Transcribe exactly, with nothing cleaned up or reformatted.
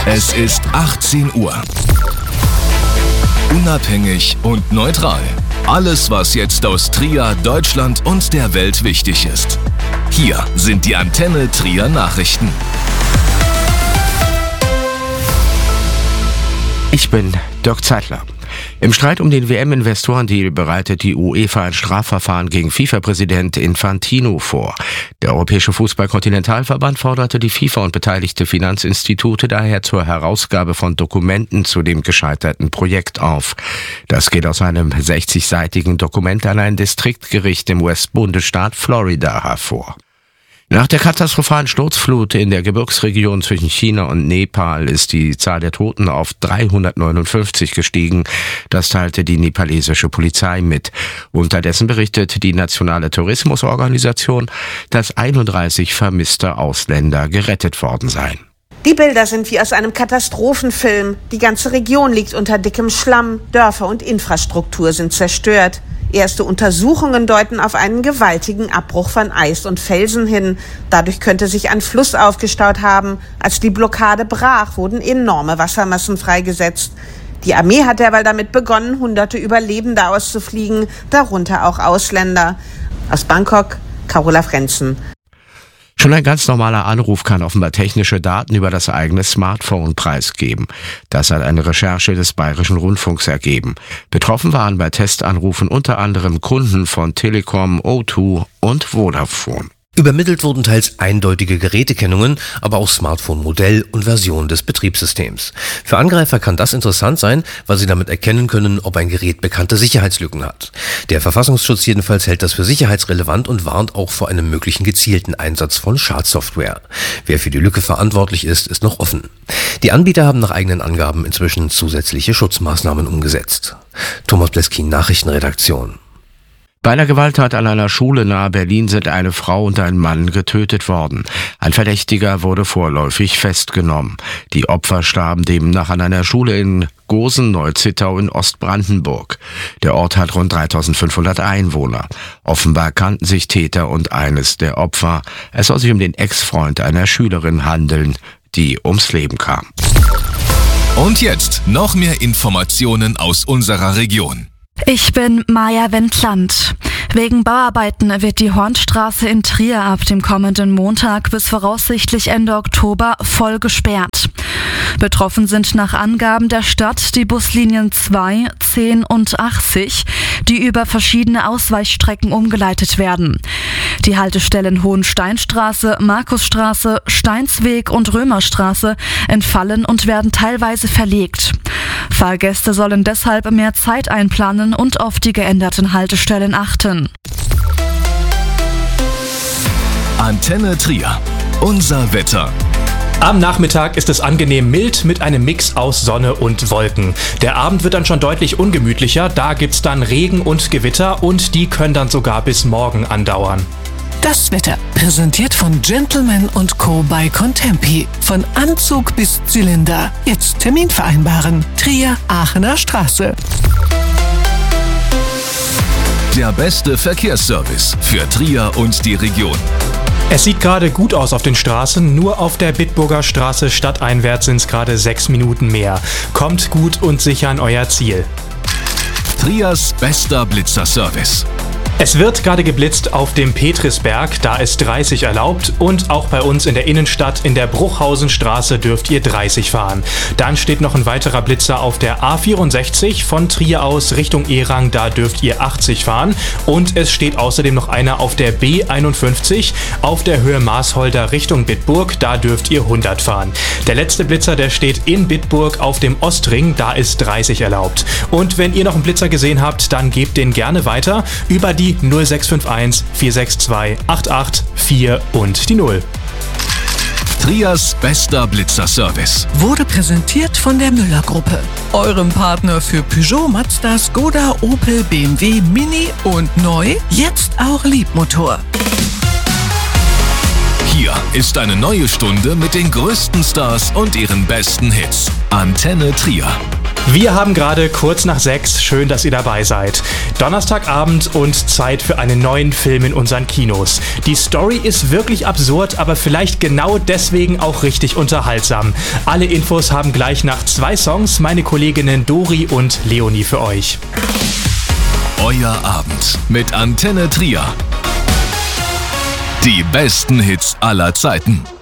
Es ist achtzehn Uhr. Unabhängig und neutral. Alles, was jetzt aus Trier, Deutschland und der Welt wichtig ist. Hier sind die Antenne Trier Nachrichten. Ich bin Dirk Zeitler. Im Streit um den W M-Investorendeal bereitet die UEFA ein Strafverfahren gegen FIFA-Präsident Infantino vor. Der Europäische Fußball-Kontinentalverband forderte die FIFA und beteiligte Finanzinstitute daher zur Herausgabe von Dokumenten zu dem gescheiterten Projekt auf. Das geht aus einem sechzigseitigen Dokument an ein Distriktgericht im U S-Bundesstaat Florida hervor. Nach der katastrophalen Sturzflut in der Gebirgsregion zwischen China und Nepal ist die Zahl der Toten auf dreihundertneunundfünfzig gestiegen. Das teilte die nepalesische Polizei mit. Unterdessen berichtet die Nationale Tourismusorganisation, dass einunddreißig vermisste Ausländer gerettet worden seien. Die Bilder sind wie aus einem Katastrophenfilm. Die ganze Region liegt unter dickem Schlamm. Dörfer und Infrastruktur sind zerstört. Erste Untersuchungen deuten auf einen gewaltigen Abbruch von Eis und Felsen hin. Dadurch könnte sich ein Fluss aufgestaut haben. Als die Blockade brach, wurden enorme Wassermassen freigesetzt. Die Armee hat derweil damit begonnen, hunderte Überlebende auszufliegen, darunter auch Ausländer. Aus Bangkok, Carola Frenzen. Schon ein ganz normaler Anruf kann offenbar technische Daten über das eigene Smartphone preisgeben. Das hat eine Recherche des Bayerischen Rundfunks ergeben. Betroffen waren bei Testanrufen unter anderem Kunden von Telekom, O zwei und Vodafone. Übermittelt wurden teils eindeutige Gerätekennungen, aber auch Smartphone-Modell und Version des Betriebssystems. Für Angreifer kann das interessant sein, weil sie damit erkennen können, ob ein Gerät bekannte Sicherheitslücken hat. Der Verfassungsschutz jedenfalls hält das für sicherheitsrelevant und warnt auch vor einem möglichen gezielten Einsatz von Schadsoftware. Wer für die Lücke verantwortlich ist, ist noch offen. Die Anbieter haben nach eigenen Angaben inzwischen zusätzliche Schutzmaßnahmen umgesetzt. Thomas Bleskin, Nachrichtenredaktion. Bei einer Gewalttat an einer Schule nahe Berlin sind eine Frau und ein Mann getötet worden. Ein Verdächtiger wurde vorläufig festgenommen. Die Opfer starben demnach an einer Schule in Gosen-Neuzittau in Ostbrandenburg. Der Ort hat rund dreitausendfünfhundert Einwohner. Offenbar kannten sich Täter und eines der Opfer. Es soll sich um den Ex-Freund einer Schülerin handeln, die ums Leben kam. Und jetzt noch mehr Informationen aus unserer Region. Ich bin Maja Wendland. Wegen Bauarbeiten wird die Hornstraße in Trier ab dem kommenden Montag bis voraussichtlich Ende Oktober voll gesperrt. Betroffen sind nach Angaben der Stadt die Buslinien zwei, zehn und achtzig, die über verschiedene Ausweichstrecken umgeleitet werden. Die Haltestellen Hohensteinstraße, Markusstraße, Steinsweg und Römerstraße entfallen und werden teilweise verlegt. Fahrgäste sollen deshalb mehr Zeit einplanen und auf die geänderten Haltestellen achten. Antenne Trier. Unser Wetter. Am Nachmittag ist es angenehm mild mit einem Mix aus Sonne und Wolken. Der Abend wird dann schon deutlich ungemütlicher, da gibt's dann Regen und Gewitter und die können dann sogar bis morgen andauern. Das Wetter, präsentiert von Gentleman und Co. bei Contempi. Von Anzug bis Zylinder. Jetzt Termin vereinbaren. Trier, Aachener Straße. Der beste Verkehrsservice für Trier und die Region. Es sieht gerade gut aus auf den Straßen, nur auf der Bitburger Straße stadteinwärts sind es gerade sechs Minuten mehr. Kommt gut und sicher an euer Ziel. Triers bester Blitzerservice. Es wird gerade geblitzt auf dem Petrisberg, da ist dreißig erlaubt und auch bei uns in der Innenstadt in der Bruchhausenstraße dürft ihr dreißig fahren. Dann steht noch ein weiterer Blitzer auf der A vierundsechzig von Trier aus Richtung Erang, da dürft ihr achtzig fahren und es steht außerdem noch einer auf der B einundfünfzig auf der Höhe Maasholder Richtung Bitburg, da dürft ihr hundert fahren. Der letzte Blitzer, der steht in Bitburg auf dem Ostring, da ist dreißig erlaubt. Und wenn ihr noch einen Blitzer gesehen habt, dann gebt den gerne weiter über die null sechs fünf eins vier sechs zwei acht acht vier und die null. Triers bester Blitzerservice Wurde präsentiert von der Müller-Gruppe, eurem Partner für Peugeot, Mazda, Skoda, Opel, B M W, Mini und neu, jetzt auch Liebmotor. Hier ist eine neue Stunde mit den größten Stars und ihren besten Hits. Antenne Trier. Wir haben gerade kurz nach sechs. Schön, dass ihr dabei seid. Donnerstagabend und Zeit für einen neuen Film in unseren Kinos. Die Story ist wirklich absurd, aber vielleicht genau deswegen auch richtig unterhaltsam. Alle Infos haben gleich nach zwei Songs meine Kolleginnen Dori und Leonie für euch. Euer Abend mit Antenne Trier. Die besten Hits aller Zeiten.